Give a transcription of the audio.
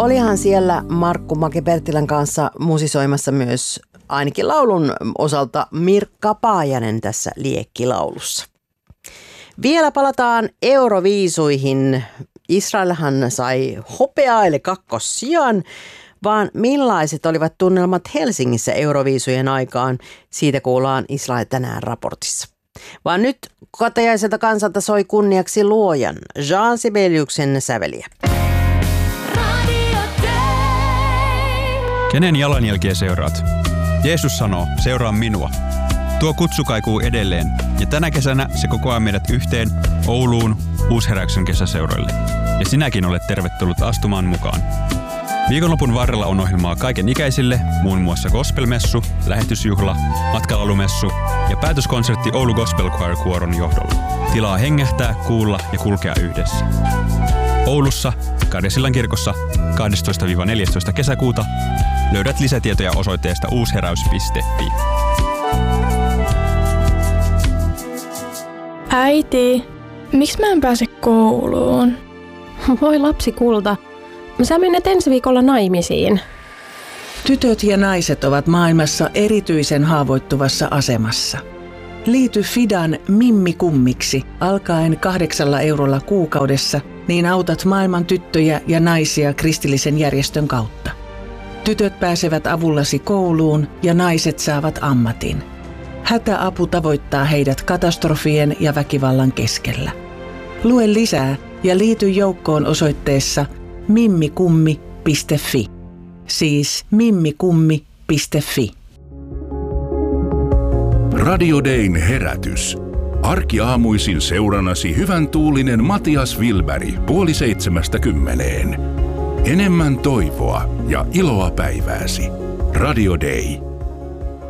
Olihan siellä Markku Make-Perttilän kanssa musisoimassa myös ainakin laulun osalta Mirkka Paajanen tässä liekkilaulussa. Vielä palataan Euroviisuihin. Israelhan sai hopeaa eli kakkossijan, vaan millaiset olivat tunnelmat Helsingissä Euroviisujen aikaan? Siitä kuullaan Israel tänään raportissa. Vaan nyt katajaiselta kansalta soi kunniaksi luojan Jean Sibeliuksen säveliä. Kenen jalanjälkiä seuraat? Jeesus sanoo, seuraa minua. Tuo kutsu kaikuu edelleen, ja tänä kesänä se kokoaa meidät yhteen Ouluun Uusheräyksen kesäseuroille. Ja sinäkin olet tervetullut astumaan mukaan. Viikonlopun varrella on ohjelmaa kaiken ikäisille, muun muassa gospelmessu, lähetysjuhla, matkalaulumessu ja päätöskonsertti Oulu Gospel Choir kuoron johdolla. Tilaa hengähtää, kuulla ja kulkea yhdessä. Oulussa, Karjasillan kirkossa 12-14 kesäkuuta löydät lisätietoja osoitteesta uusheräys.fi. Äiti, miksi mä en pääse kouluun? Voi lapsi kulta, sä menet ensi viikolla naimisiin. Tytöt ja naiset ovat maailmassa erityisen haavoittuvassa asemassa. Liity Fidan Mimmi Kummiksi alkaen 8 eurolla kuukaudessa, niin autat maailman tyttöjä ja naisia kristillisen järjestön kautta. Tytöt pääsevät avullasi kouluun ja naiset saavat ammatin. Hätäapu tavoittaa heidät katastrofien ja väkivallan keskellä. Lue lisää ja liity joukkoon osoitteessa mimmikummi.fi. Siis mimmikummi.fi. Radio Dayn herätys. Arkiaamuisin seurannasi hyvän tuulinen Matias Wilberg 6:30. Enemmän toivoa ja iloa päivääsi. Radio Day.